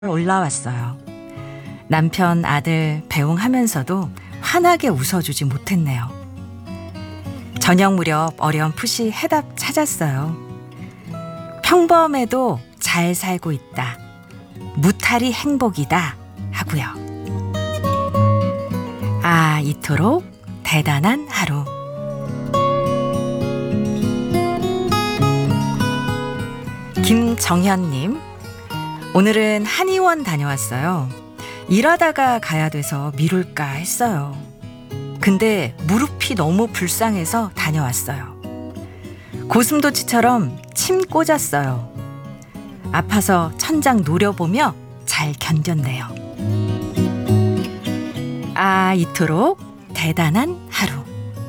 올라왔어요. 남편, 아들 배웅하면서도 환하게 웃어주지 못했네요. 저녁 무렵 어렴풋이 해답 찾았어요. 평범해도 잘 살고 있다. 무탈이 행복이다. 하고요. 아, 이토록 대단한 하루. 김정현님, 오늘은 한의원 다녀왔어요. 일하다가 가야 돼서 미룰까 했어요. 근데 무릎이 너무 불쌍해서 다녀왔어요. 고슴도치처럼 침 꽂았어요. 아파서 천장 노려보며 잘 견뎠네요. 아, 이토록 대단한